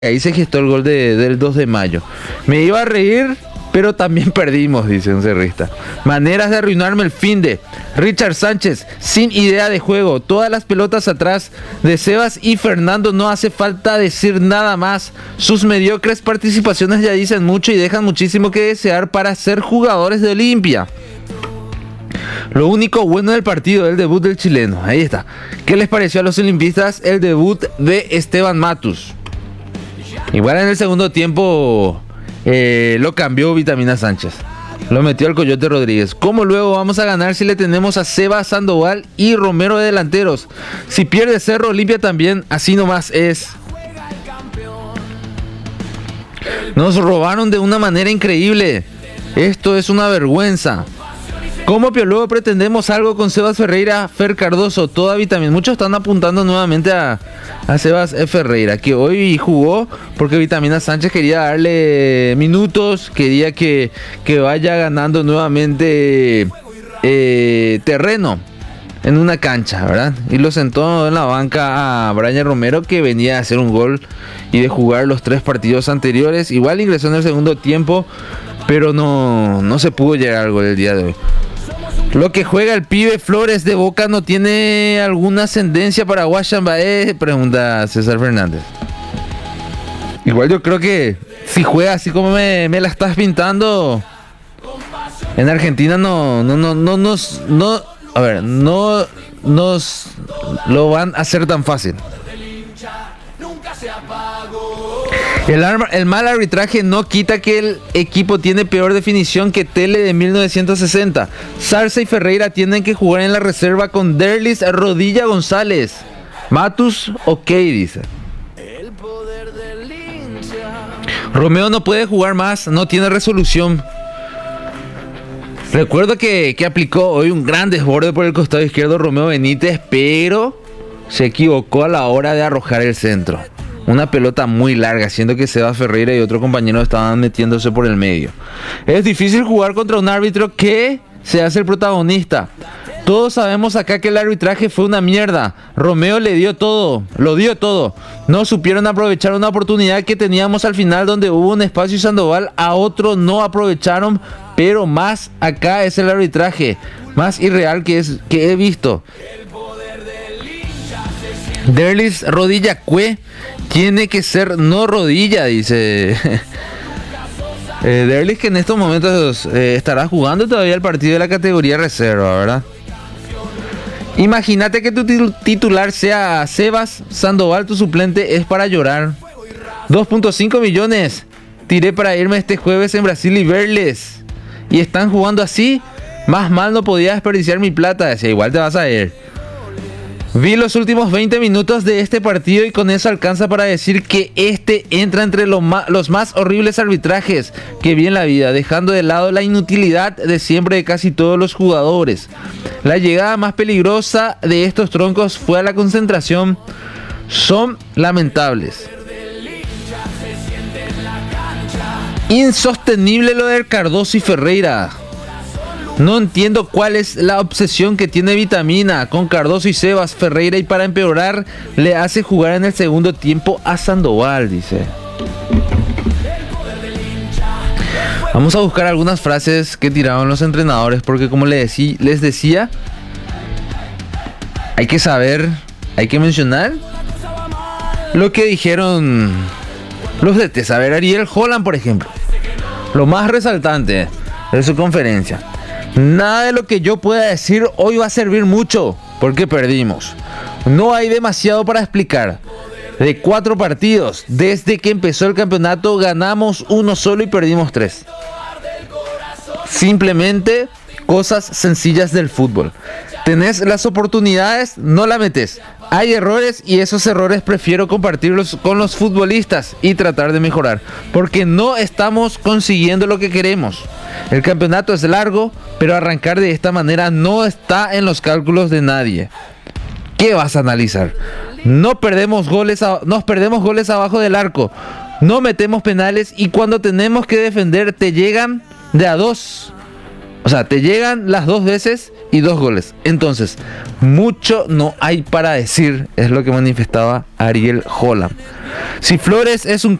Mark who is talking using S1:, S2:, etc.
S1: Ahí se gestó el gol del 2 de mayo. Me iba a reír, pero también perdimos, dice un cerrista. Maneras de arruinarme el finde. Richard Sánchez, sin idea de juego. Todas las pelotas atrás de Sebas y Fernando. No hace falta decir nada más. Sus mediocres participaciones ya dicen mucho y dejan muchísimo que desear para ser jugadores de Olimpia. Lo único bueno del partido, el debut del chileno. Ahí está. ¿Qué les pareció a los olimpistas el debut de Esteban Matus? Igual en el segundo tiempo lo cambió Vitamina Sánchez. Lo metió al Coyote Rodríguez. ¿Cómo luego vamos a ganar si le tenemos a Seba Sandoval y Romero de delanteros? Si pierde Cerro, Olimpia también. Así nomás es. Nos robaron de una manera increíble. Esto es una vergüenza. ¿Cómo luego pretendemos algo con Sebas Ferreira, Fer Cardoso, toda Vitamina? Muchos están apuntando nuevamente a Sebas Ferreira, que hoy jugó porque Vitamina Sánchez quería darle minutos, quería que vaya ganando nuevamente terreno en una cancha, ¿verdad? Y lo sentó en la banca a Brian Romero, que venía a hacer un gol y de jugar los 3 partidos anteriores. Igual ingresó en el segundo tiempo, pero no se pudo llegar al gol el día de hoy. Lo que juega el pibe Flores de Boca no tiene alguna ascendencia para Guayambaé, pregunta César Fernández. Igual yo creo que si juega así como me la estás pintando, en Argentina no nos lo van a hacer tan fácil. El mal arbitraje no quita que el equipo tiene peor definición que Tele de 1960. Sarza y Ferreira tienen que jugar en la reserva con Derlis, Rodilla, González. Matus, ok, dice. Romeo no puede jugar más, no tiene resolución. Recuerdo que aplicó hoy un gran desborde por el costado izquierdo Romeo Benítez, pero se equivocó a la hora de arrojar el centro. Una pelota muy larga, siendo que Sebas Ferreira y otro compañero estaban metiéndose por el medio. Es difícil jugar contra un árbitro que se hace el protagonista. Todos sabemos acá que el arbitraje fue una mierda. Romeo lo dio todo. No supieron aprovechar una oportunidad que teníamos al final donde hubo un espacio y Sandoval a otro no aprovecharon. Pero más acá es el arbitraje más irreal que he visto. Derlis, Rodilla, tiene que ser no rodilla, dice Derlis, que en estos momentos estará jugando todavía el partido de la categoría reserva, ¿verdad? Imagínate que tu titular sea Sebas Sandoval, tu suplente, es para llorar. 2.5 millones tiré para irme este jueves en Brasil y verles. Y están jugando así, más mal no podía desperdiciar mi plata, decía, igual te vas a ir. Vi los últimos 20 minutos de este partido y con eso alcanza para decir que este entra entre los más horribles arbitrajes que vi en la vida, dejando de lado la inutilidad de siempre de casi todos los jugadores. La llegada más peligrosa de estos troncos fue a la concentración. Son lamentables. Insostenible lo de Cardoso y Ferreira. No entiendo cuál es la obsesión que tiene Vitamina con Cardoso y Sebas Ferreira, y para empeorar le hace jugar en el segundo tiempo a Sandoval, dice. Vamos a buscar algunas frases que tiraron los entrenadores, porque como les decía, hay que saber, hay que mencionar lo que dijeron los DTs. A ver, Ariel Holland, por ejemplo, lo más resaltante de su conferencia: nada de lo que yo pueda decir hoy va a servir mucho, porque perdimos. No hay demasiado para explicar. De 4 partidos, desde que empezó el campeonato, ganamos 1 solo y perdimos 3. Simplemente cosas sencillas del fútbol. Tenés las oportunidades, no la metes. Hay errores y esos errores prefiero compartirlos con los futbolistas y tratar de mejorar, porque no estamos consiguiendo lo que queremos. El campeonato es largo, pero arrancar de esta manera no está en los cálculos de nadie. ¿Qué vas a analizar? Nos perdemos goles abajo del arco, no metemos penales y cuando tenemos que defender te llegan de a 2. O sea, te llegan las 2 veces y 2 goles. Entonces, mucho no hay para decir, es lo que manifestaba Ariel Holland. Si Flores es un